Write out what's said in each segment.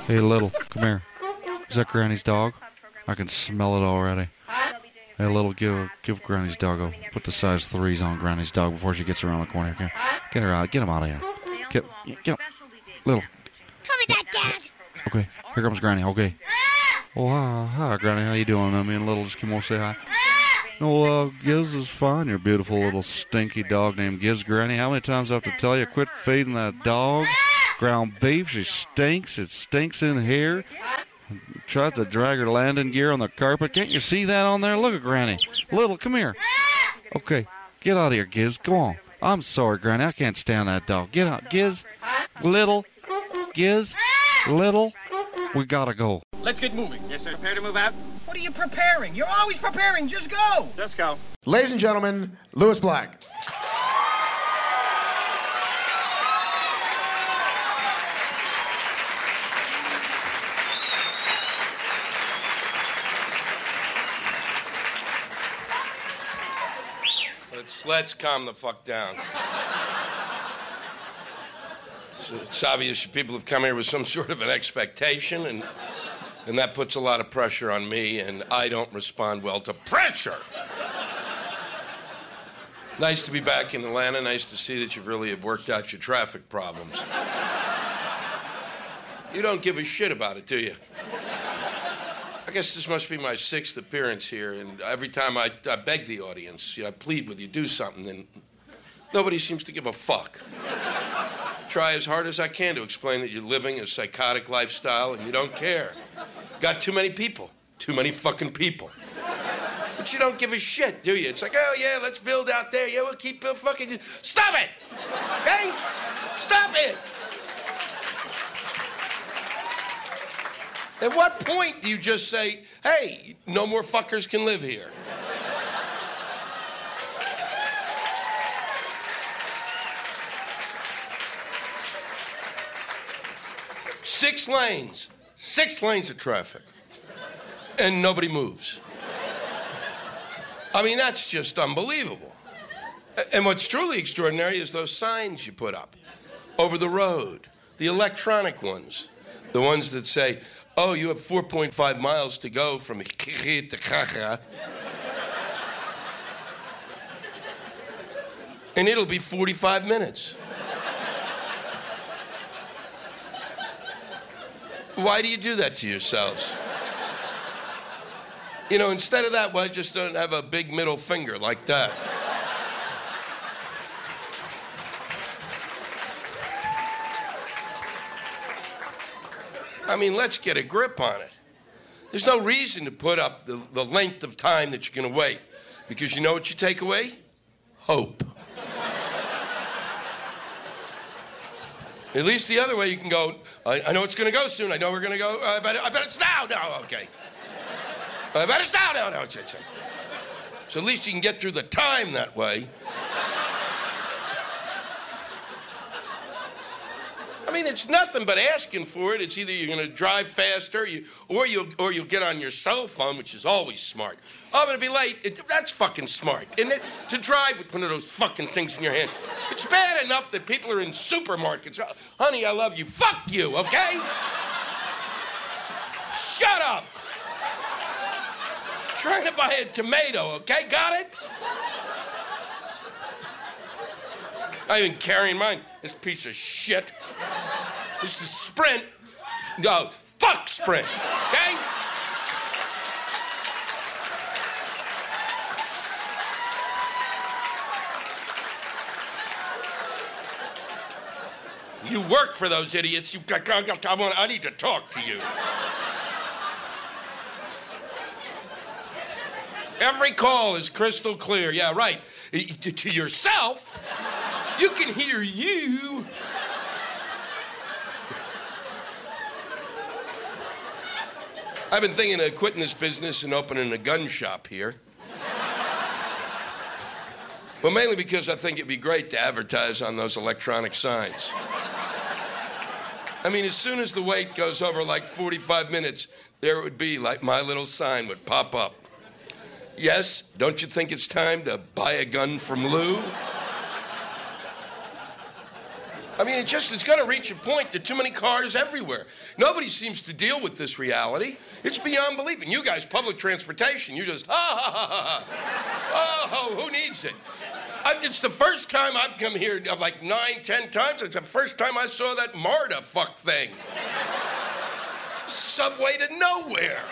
Hey, Little, come here. Is that Granny's dog? I can smell it already. Hey, Little, give Granny's dog a... Put the size 3s on Granny's dog before she gets around the corner. Okay? Get her out. Get him out of here. Get him. Little. Come with that, Dad. Okay, here comes Granny. Okay. Oh, hi, Granny. How you doing? Me and Little just came over to say hi. No, Giz is fine. Your beautiful little stinky dog named Giz, Granny. How many times do I have to tell you, quit feeding that dog ground beef? She stinks. It stinks in here. Tried to drag her landing gear on the carpet. Can't you see that on there? Look at Granny. Little, come here. Okay, get out of here, Giz. Go on. I'm sorry, Granny. I can't stand that dog. Get out. Giz, Little, Giz, Little. We gotta go. Let's get moving. Yes, sir. Prepare to move out? What are you preparing? You're always preparing. Just go. Let's go. Ladies and gentlemen, Lewis Black. Let's calm the fuck down. It's obvious people have come here with some sort of an expectation, and that puts a lot of pressure on me, and I don't respond well to pressure. Nice to be back in Atlanta. Nice to see that you've really worked out your traffic problems. You don't give a shit about it, do you? I guess this must be my 6th appearance here, and every time I beg the audience, I plead with you, do something, and nobody seems to give a fuck. Try as hard as I can to explain that you're living a psychotic lifestyle and you don't care. Got too many people. Too many fucking people. But you don't give a shit, do you? It's like, oh, yeah, let's build out there. Yeah, we'll keep fucking... Stop it! Okay? Stop it! At what point do you just say, hey, no more fuckers can live here? 6 lanes. 6 lanes of traffic. And nobody moves. I mean, that's just unbelievable. And what's truly extraordinary is those signs you put up over the road, the electronic ones, the ones that say, oh, you have 4.5 miles to go from Kiki to Kacha. And it'll be 45 minutes. Why do you do that to yourselves? You know, instead of that, why just don't have a big middle finger like that? I mean, let's get a grip on it. There's no reason to put up the length of time that you're going to wait, because you know what you take away? Hope. At least the other way you can go, I know it's going to go soon. I know we're going to go. I bet it's now. No, okay. I bet it's now. No. So at least you can get through the time that way. I mean, it's nothing but asking for it. It's either you're going to drive faster, or you'll get on your cell phone, which is always smart. Oh, I'm going to be late. That's fucking smart, isn't it? To drive with one of those fucking things in your hand. It's bad enough that people are in supermarkets. Oh, honey, I love you. Fuck you, okay? Shut up. Trying to buy a tomato, okay? Got it? I'm even carrying mine. This piece of shit. This is Sprint. No, fuck Sprint, okay? You work for those idiots. I need to talk to you. Every call is crystal clear. Yeah, right. To yourself, you can hear you. I've been thinking of quitting this business and opening a gun shop here. Well, mainly because I think it'd be great to advertise on those electronic signs. I mean, as soon as the wait goes over like 45 minutes, there it would be like my little sign would pop up. Yes, don't you think it's time to buy a gun from Lou? I mean, it's going to reach a point that too many cars everywhere. Nobody seems to deal with this reality. It's beyond belief. And you guys, public transportation, you just, oh, who needs it? It's the first time I've come here, like 9, 10 times. It's the first time I saw that MARTA fuck thing. Subway to nowhere.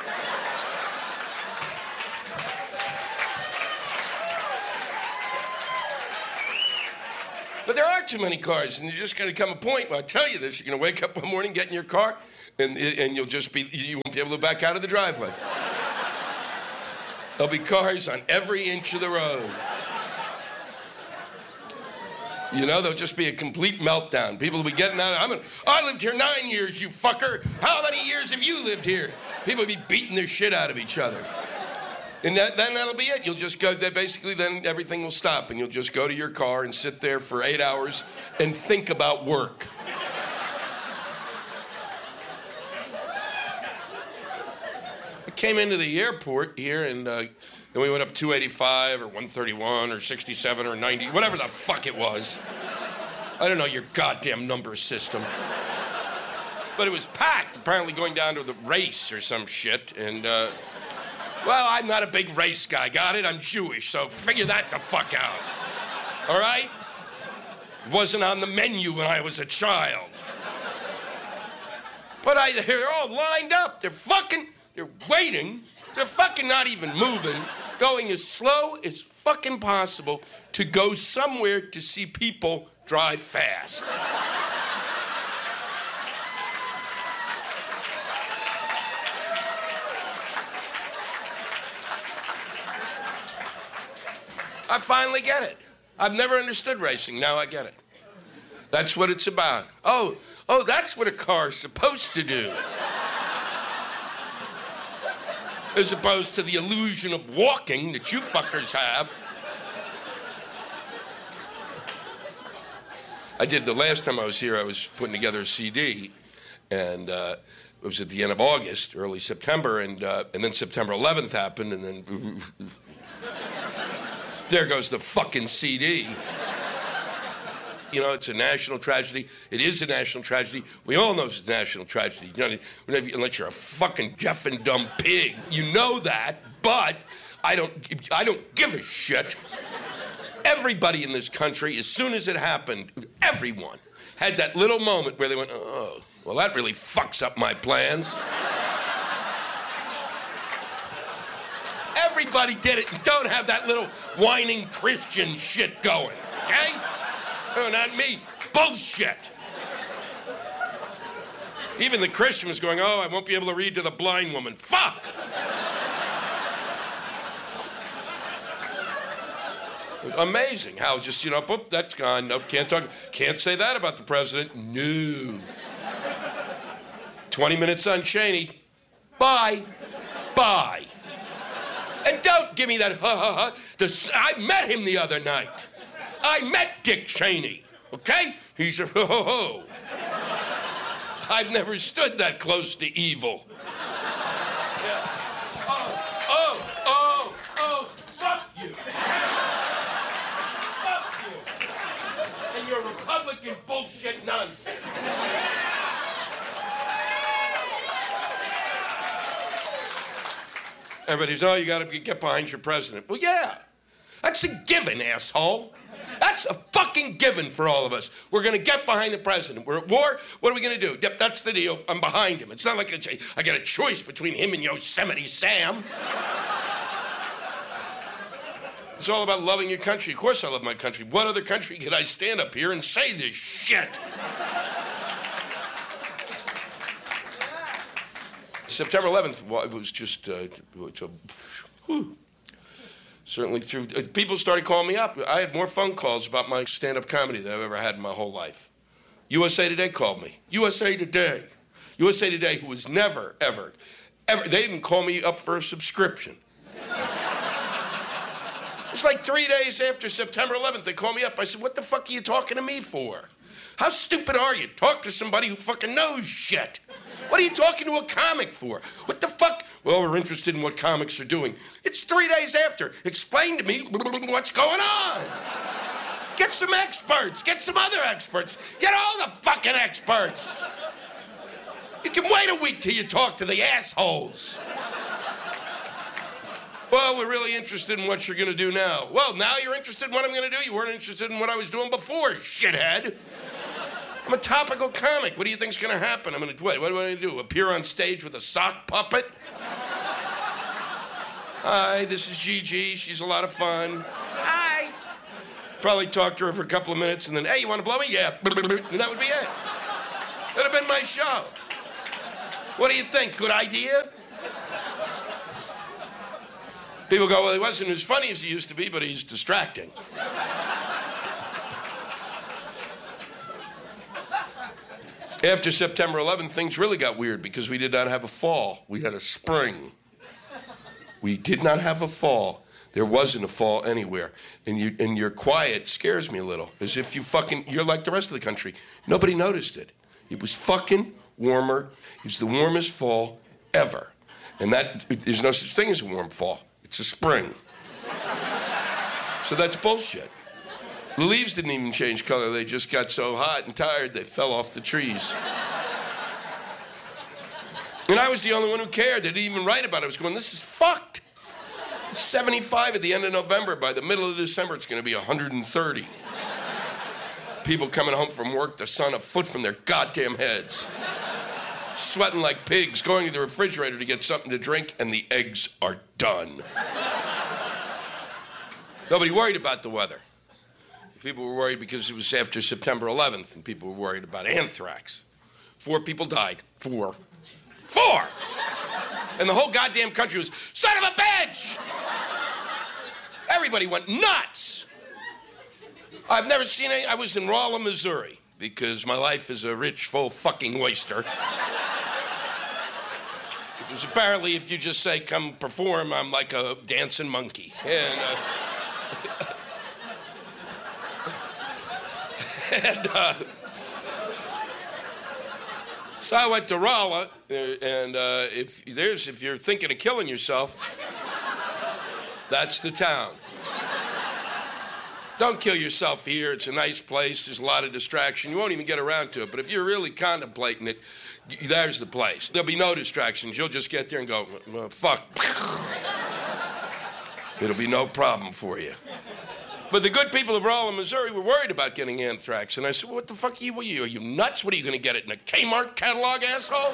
But there are too many cars, and you're just going to come a point where I tell you this, you're going to wake up one morning, get in your car, and you won't be able to back out of the driveway. There'll be cars on every inch of the road. You know, there'll just be a complete meltdown. People will be getting out of, I lived here 9 years, you fucker. How many years have you lived here? People will be beating the shit out of each other. And then that'll be it. You'll just go, basically then everything will stop and you'll just go to your car and sit there for 8 hours and think about work. I came into the airport here and then we went up 285 or 131 or 67 or 90, whatever the fuck it was. I don't know your goddamn number system. But it was packed, apparently going down to the race or some shit. And, well, I'm not a big race guy, got it? I'm Jewish, so figure that the fuck out. All right? It wasn't on the menu when I was a child. But they're all lined up. They're waiting. They're fucking not even moving. Going as slow as fucking possible to go somewhere to see people drive fast. I finally get it. I've never understood racing. Now I get it. That's what it's about. Oh, that's what a car's supposed to do. As opposed to the illusion of walking that you fuckers have. I did, the last time I was here, I was putting together a CD, and it was at the end of August, early September, and then September 11th happened, and then there goes the fucking CD. You know, it's a national tragedy. It is a national tragedy. We all know it's a national tragedy. You know, unless you're a fucking deaf and dumb pig. You know that, but I don't give a shit. Everybody in this country, as soon as it happened, everyone had that little moment where they went, oh, well, that really fucks up my plans. Everybody did it and don't have that little whining Christian shit going, okay? Oh, not me. Bullshit. Even the Christian was going, oh, I won't be able to read to the blind woman. Fuck! Amazing how just, boop, that's gone. Nope, can't talk. Can't say that about the president. No. 20 minutes on Cheney. Bye. Bye. And don't give me that I met him the other night. I met Dick Cheney, okay? He's a ho-ho-ho. I've never stood that close to evil. Yeah. Oh, fuck you. Fuck you. And your Republican bullshit nonsense. Everybody's, you gotta get behind your president. Well, yeah. That's a given, asshole. That's a fucking given for all of us. We're going to get behind the president. We're at war. What are we going to do? Yep, that's the deal. I'm behind him. It's not like I got a choice between him and Yosemite Sam. It's all about loving your country. Of course I love my country. What other country could I stand up here and say this shit? September 11th, well, it was just, certainly through, people started calling me up. I had more phone calls about my stand-up comedy than I've ever had in my whole life. USA Today called me. USA Today, who was never, ever, they didn't call me up for a subscription. It's like 3 days after September 11th, they called me up. I said, what the fuck are you talking to me for? How stupid are you? Talk to somebody who fucking knows shit. What are you talking to a comic for? What the fuck? Well, we're interested in what comics are doing. It's 3 days after. Explain to me what's going on. Get some experts. Get some other experts. Get all the fucking experts. You can wait a week till you talk to the assholes. Well, we're really interested in what you're going to do now. Well, now you're interested in what I'm going to do? You weren't interested in what I was doing before, shithead. I'm a topical comic. What do you think's going to happen? I'm going to, what am I going to do? Appear on stage with a sock puppet? Hi, this is Gigi. She's a lot of fun. Hi. Probably talk to her for a couple of minutes and then, hey, you want to blow me? Yeah. And that would be it. That'd have been my show. What do you think? Good idea? People go, well, he wasn't as funny as he used to be, but he's distracting. After September 11th, things really got weird because we did not have a fall. We had a spring. We did not have a fall. There wasn't a fall anywhere. And your quiet scares me a little, as if you're like the rest of the country. Nobody noticed it. It was fucking warmer. It was the warmest fall ever. And there's no such thing as a warm fall. It's a spring. So that's bullshit. The leaves didn't even change color. They just got so hot and tired they fell off the trees. And I was the only one who cared. They didn't even write about it. I was going, this is fucked. It's 75 at the end of November. By the middle of December, it's going to be 130. People coming home from work, the sun a foot from their goddamn heads. Sweating like pigs, going to the refrigerator to get something to drink, and the eggs are done. Nobody worried about the weather. People were worried because it was after September 11th, and people were worried about anthrax. 4 people died. 4. And the whole goddamn country was, son of a bitch! Everybody went nuts. I've never seen I was in Rolla, Missouri, because my life is a rich, full fucking oyster. Because apparently if you just say, come perform, I'm like a dancing monkey. So I went to Rolla, and if you're thinking of killing yourself, that's the town. Don't kill yourself here. It's a nice place. There's a lot of distraction. You won't even get around to it. But if you're really contemplating it, there's the place. There'll be no distractions. You'll just get there and go, well, fuck. It'll be no problem for you. But the good people of Rolla, Missouri were worried about getting anthrax. And I said, what the fuck are you? Are you nuts? What are you going to get it in a Kmart catalog, asshole?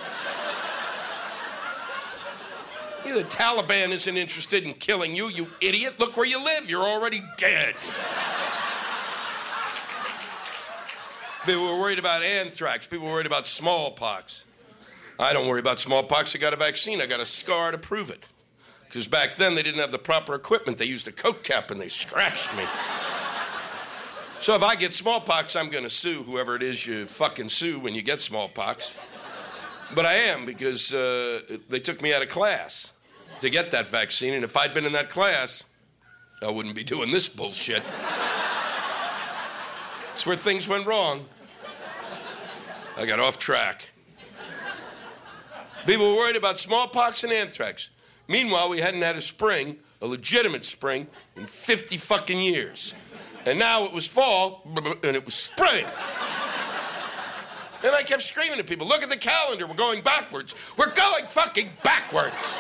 The Taliban isn't interested in killing you, you idiot. Look where you live. You're already dead. People were worried about anthrax. People were worried about smallpox. I don't worry about smallpox. I got a vaccine. I got a scar to prove it. Because back then, they didn't have the proper equipment. They used a Coke cap, and they scratched me. So if I get smallpox, I'm going to sue whoever it is you fucking sue when you get smallpox. But I am, because they took me out of class to get that vaccine, and if I'd been in that class, I wouldn't be doing this bullshit. It's where things went wrong. I got off track. People were worried about smallpox and anthrax. Meanwhile, we hadn't had a spring, a legitimate spring, in 50 fucking years. And now it was fall, and it was spring. And I kept screaming at people, look at the calendar, we're going backwards. We're going fucking backwards.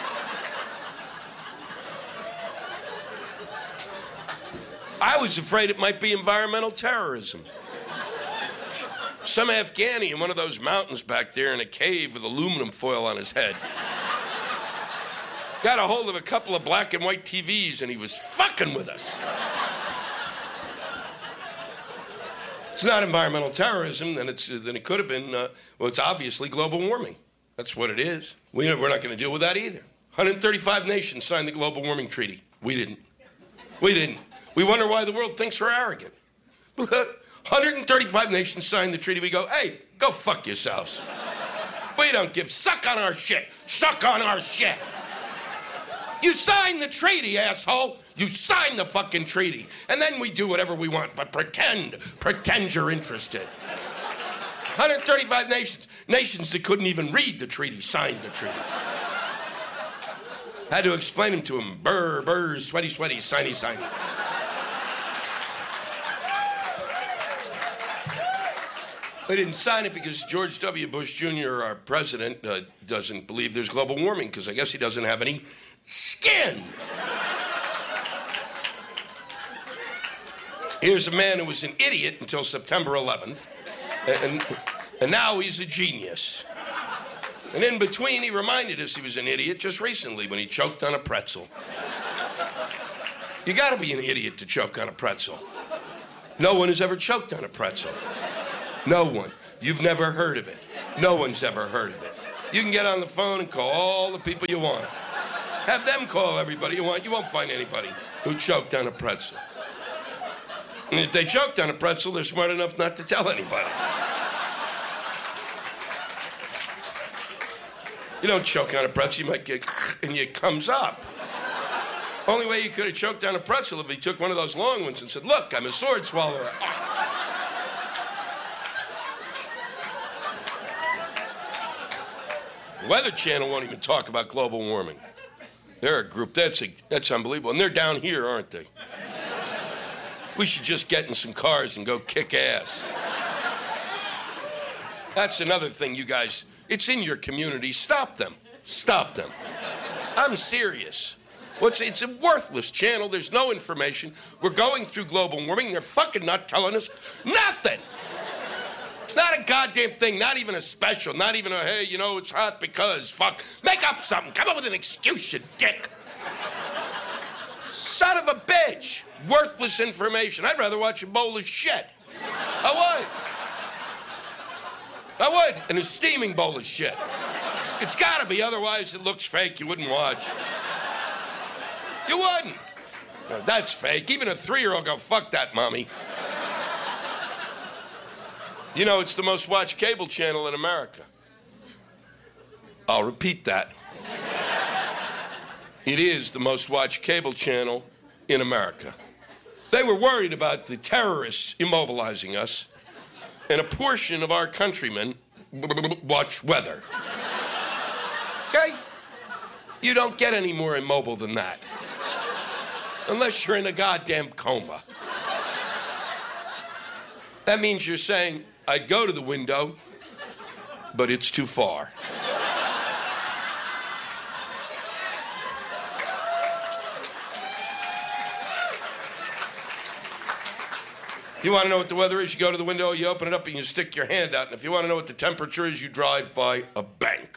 I was afraid it might be environmental terrorism. Some Afghani in one of those mountains back there in a cave with aluminum foil on his head got a hold of a couple of black and white TVs, and he was fucking with us. It's not environmental terrorism, then it could have been, well, it's obviously global warming. That's what it is. We're not going to deal with that either. 135 nations signed the global warming treaty. We didn't. We wonder why the world thinks we're arrogant. 135 nations signed the treaty. We go, hey, go fuck yourselves. We don't give. Suck on our shit. Suck on our shit. You signed the treaty, asshole. You signed the fucking treaty. And then we do whatever we want, but pretend you're interested. 135 nations that couldn't even read the treaty signed the treaty. Had to explain them to them. Burr, sweaty, signy. I didn't sign it because George W. Bush Jr., our president, doesn't believe there's global warming because I guess he doesn't have any skin. Here's a man who was an idiot until September 11th, and now he's a genius. And in between, he reminded us he was an idiot just recently when he choked on a pretzel. You gotta be an idiot to choke on a pretzel. No one has ever choked on a pretzel. No one. You've never heard of it. No one's ever heard of it. You can get on the phone and call all the people you want. Have them call everybody you want. You won't find anybody who choked on a pretzel. And if they choked on a pretzel, they're smart enough not to tell anybody. You don't choke on a pretzel, you might get and it comes up. Only way you could have choked on a pretzel if he took one of those long ones and said, "Look, I'm a sword swallower." The Weather Channel won't even talk about global warming. They're a group, that's unbelievable. And they're down here, aren't they? We should just get in some cars and go kick ass. That's another thing, you guys. It's in your community. Stop them. Stop them. I'm serious. It's a worthless channel. There's no information. We're going through global warming. They're fucking not telling us nothing. Not a goddamn thing. Not even a special. Not even a, hey, you know, it's hot because, fuck. Make up something. Come up with an excuse, you dick. Son of a bitch. Worthless information. I'd rather watch a bowl of shit. I would. An steaming bowl of shit. It's gotta be, otherwise it looks fake. You wouldn't watch. You wouldn't. No, that's fake. Even a 3-year-old go, fuck that, mommy. You know, it's the most watched cable channel in America. I'll repeat that. It is the most watched cable channel in America. They were worried about the terrorists immobilizing us, and a portion of our countrymen watch weather. Okay? You don't get any more immobile than that. Unless you're in a goddamn coma. That means you're saying, I'd go to the window, but it's too far. You want to know what the weather is? You go to the window, you open it up, and you stick your hand out. And if you want to know what the temperature is, you drive by a bank.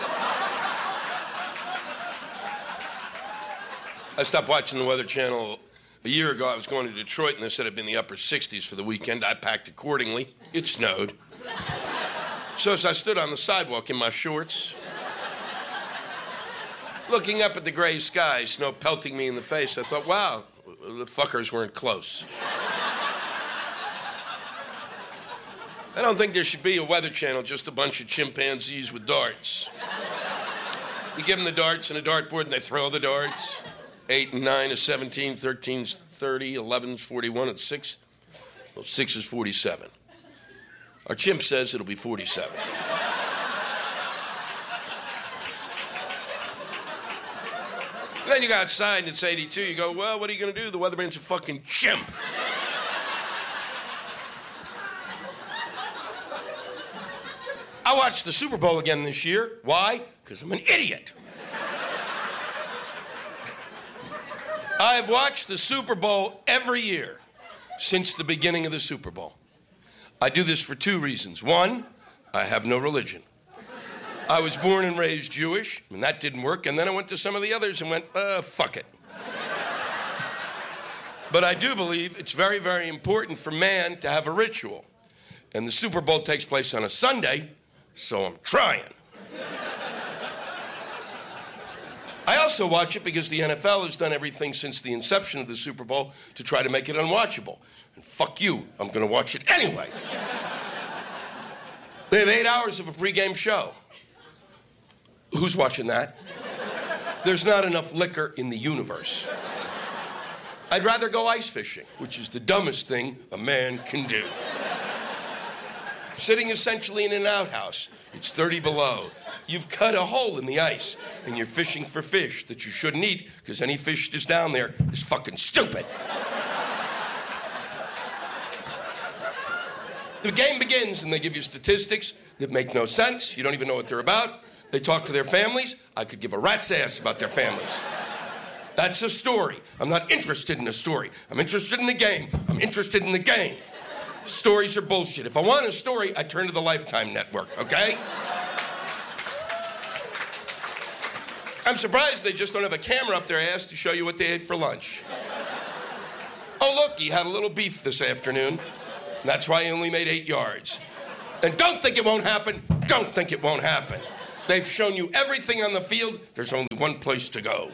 I stopped watching the Weather Channel a year ago. I was going to Detroit, and they said it'd be in the upper 60s for the weekend. I packed accordingly. It snowed. So as I stood on the sidewalk in my shorts, looking up at the gray sky, snow pelting me in the face, I thought, wow, the fuckers weren't close. I don't think there should be a Weather Channel, just a bunch of chimpanzees with darts. You give them the darts and a dartboard, and they throw the darts. 8 and 9 is 17, 13 is 30, 11 is 41, and 6. Well, 6 is 47. Our chimp says it'll be 47. And then you go outside and it's 82. You go, well, what are you going to do? The weatherman's a fucking chimp. I watched the Super Bowl again this year. Why? Because I'm an idiot. I've watched the Super Bowl every year since the beginning of the Super Bowl. I do this for 2 reasons. One, I have no religion. I was born and raised Jewish, and that didn't work, and then I went to some of the others and went, fuck it. But I do believe it's very, very important for man to have a ritual. And the Super Bowl takes place on a Sunday, so I'm trying. I also watch it because the NFL has done everything since the inception of the Super Bowl to try to make it unwatchable. And fuck you, I'm going to watch it anyway. They have 8 hours of a pregame show. Who's watching that? There's not enough liquor in the universe. I'd rather go ice fishing, which is the dumbest thing a man can do. Sitting essentially in an outhouse. It's 30 below. You've cut a hole in the ice, and you're fishing for fish that you shouldn't eat, because any fish that's down there is fucking stupid. The game begins, and they give you statistics that make no sense. You don't even know what they're about. They talk to their families. I could give a rat's ass about their families. That's a story. I'm not interested in a story. I'm interested in the game. I'm interested in the game. Stories are bullshit. If I want a story, I turn to the Lifetime Network, okay? I'm surprised they just don't have a camera up their ass to show you what they ate for lunch. Oh, look, he had a little beef this afternoon. That's why he only made 8 yards. And don't think it won't happen. Don't think it won't happen. They've shown you everything on the field. There's only one place to go.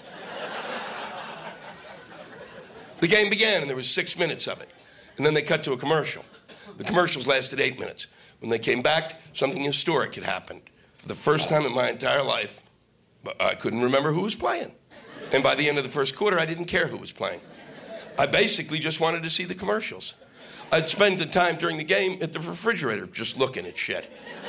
The game began, and there was 6 minutes of it. And then they cut to a commercial. The commercials lasted 8 minutes. When they came back, something historic had happened. For the first time in my entire life, I couldn't remember who was playing. And by the end of the first quarter, I didn't care who was playing. I basically just wanted to see the commercials. I'd spend the time during the game at the refrigerator just looking at shit.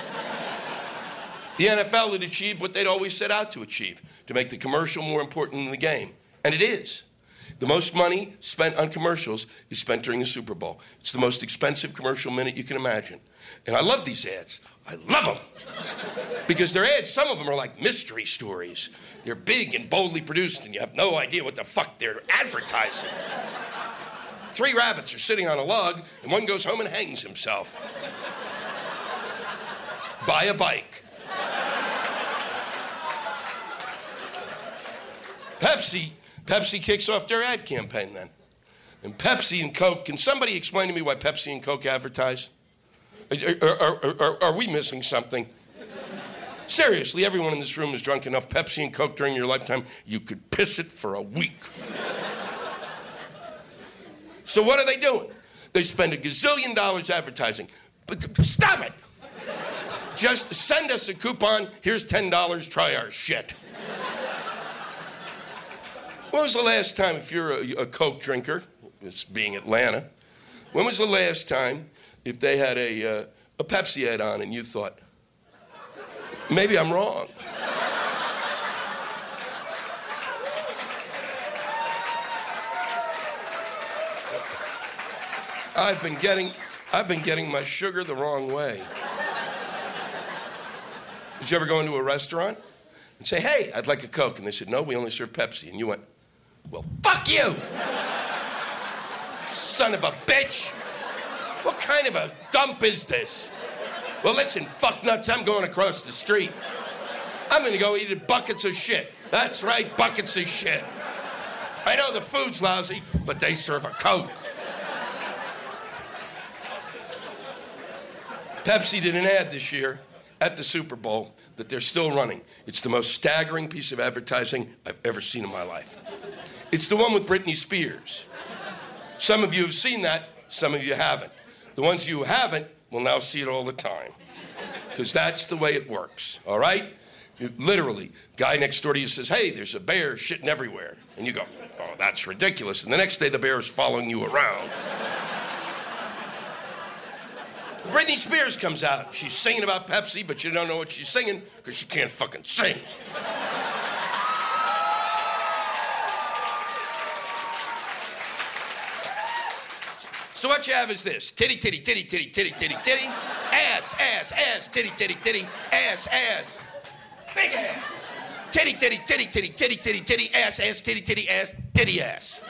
The NFL had achieved what they'd always set out to achieve, to make the commercial more important than the game. And it is. The most money spent on commercials is spent during the Super Bowl. It's the most expensive commercial minute you can imagine. And I love these ads. I love them. Because their ads, some of them are like mystery stories. They're big and boldly produced, and you have no idea what the fuck they're advertising. 3 rabbits are sitting on a log, and one goes home and hangs himself. Buy a bike. Pepsi kicks off their ad campaign then. And Pepsi and Coke, can somebody explain to me why Pepsi and Coke advertise? Are we missing something? Seriously, everyone in this room has drunk enough Pepsi and Coke during your lifetime, you could piss it for a week. So what are they doing? They spend $1 gazillion advertising. But stop it! Just send us a coupon, here's $10, try our shit. When was the last time, if you're a Coke drinker, it's being Atlanta, when was the last time if they had a Pepsi ad on and you thought, maybe I'm wrong? I've been getting my sugar the wrong way. Did you ever go into a restaurant and say, hey, I'd like a Coke? And they said, no, we only serve Pepsi. And you went, well, fuck you! Son of a bitch! What kind of a dump is this? Well, listen, fuck nuts, I'm going across the street. I'm gonna go eat buckets of shit. That's right, buckets of shit. I know the food's lousy, but they serve a Coke. Pepsi did an ad this year at the Super Bowl that they're still running. It's the most staggering piece of advertising I've ever seen in my life. It's the one with Britney Spears. Some of you have seen that, some of you haven't. The ones you haven't will now see it all the time. Because that's the way it works, all right? Literally, guy next door to you says, hey, there's a bear shitting everywhere. And you go, oh, that's ridiculous. And the next day, the bear is following you around. Britney Spears comes out. She's singing about Pepsi, but you don't know what she's singing because she can't fucking sing. So what you have is this. Titty, titty, titty, titty, titty, titty, titty. Ass, ass, ass, titty, titty, titty, ass, ass. Big ass. Titty, titty, titty, titty, titty, titty, titty, ass, ass, titty, titty, ass, titty, ass.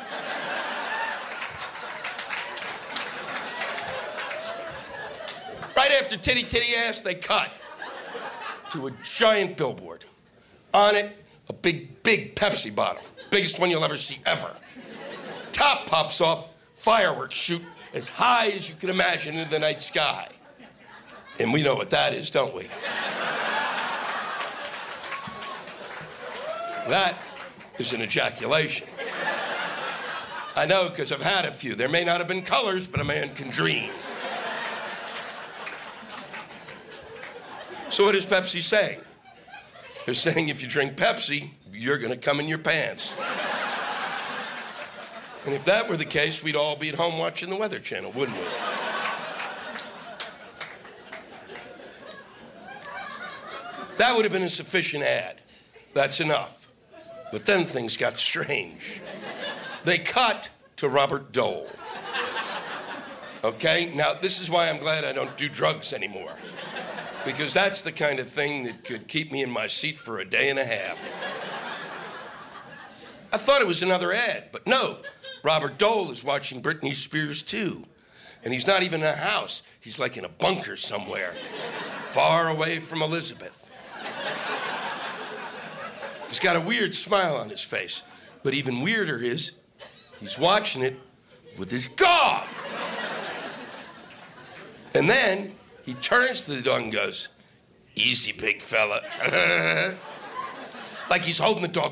Right after titty, titty, ass, they cut to a giant billboard. On it, a big, big Pepsi bottle. Biggest one you'll ever see, ever. Top pops off, fireworks shoot as high as you can imagine in the night sky. And we know what that is, don't we? That is an ejaculation. I know, because I've had a few. There may not have been colors, but a man can dream. So what is Pepsi saying? They're saying if you drink Pepsi, you're going to come in your pants. And if that were the case, we'd all be at home watching the Weather Channel, wouldn't we? That would have been a sufficient ad. That's enough. But then things got strange. They cut to Robert Dole. Okay? Now, this is why I'm glad I don't do drugs anymore. Because that's the kind of thing that could keep me in my seat for a day and a half. I thought it was another ad, but no. Robert Dole is watching Britney Spears too. And he's not even in a house. He's like in a bunker somewhere, far away from Elizabeth. He's got a weird smile on his face. But even weirder is, he's watching it with his dog. And then he turns to the dog and goes, "Easy, big fella." Like he's holding the dog